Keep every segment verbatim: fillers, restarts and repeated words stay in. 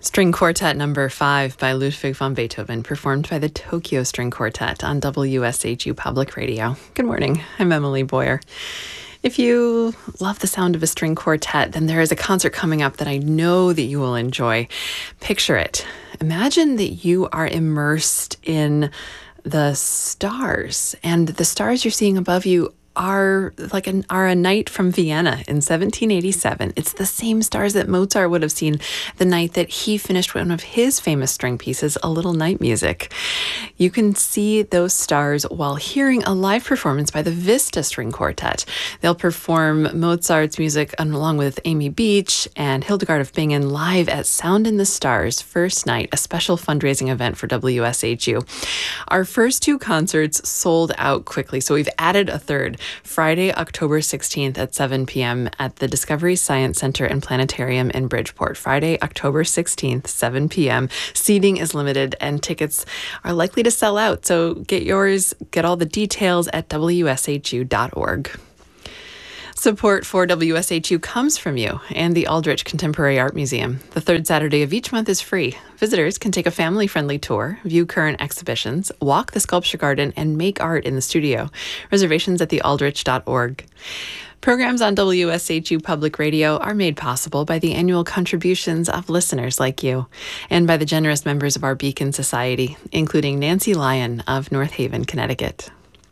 String Quartet Number five by Ludwig van Beethoven, performed by the Tokyo String Quartet on W S H U Public Radio. Good morning, I'm Emily Boyer. If you love the sound of a string quartet, then there is a concert coming up that I know that you will enjoy. Picture it. Imagine that you are immersed in the stars, and the stars you're seeing above you are like an are a night from Vienna in seventeen eighty-seven. It's the same stars that Mozart would have seen the night that he finished one of his famous string pieces, A Little Night Music. You can see those stars while hearing a live performance by the Vista String Quartet. They'll perform Mozart's music along with Amy Beach and Hildegard of Bingen live at Sound in the Stars first night, a special fundraising event for W S H U. Our first two concerts sold out quickly, so we've added a third. Friday, October sixteenth at seven p.m. at the Discovery Science Center and Planetarium in Bridgeport. Friday, October sixteenth, seven p.m. Seating is limited and tickets are likely to sell out, so get yours, get all the details at W S H U dot org. Support for W S H U comes from you and the Aldrich Contemporary Art Museum. The third Saturday of each month is free. Visitors can take a family-friendly tour, view current exhibitions, walk the sculpture garden, and make art in the studio. Reservations at the aldrich dot org. Programs on W S H U Public Radio are made possible by the annual contributions of listeners like you and by the generous members of our Beacon Society, including Nancy Lyon of North Haven, Connecticut.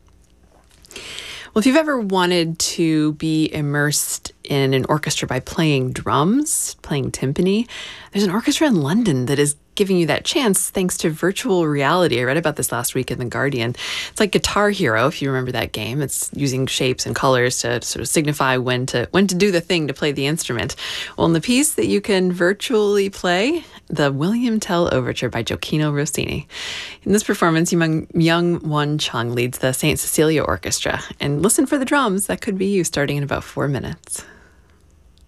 Well, if you've ever wanted to be immersed in an orchestra by playing drums, playing timpani, there's an orchestra in London that is giving you that chance thanks to virtual reality. I read about this last week in The Guardian. It's like Guitar Hero, if you remember that game. It's using shapes and colors to sort of signify when to when to do the thing to play the instrument. Well, in the piece that you can virtually play, the William Tell Overture by Gioacchino Rossini. In this performance, young, young Won Chung leads the Saint Cecilia Orchestra. And listen for the drums. That could be you starting in about four minutes.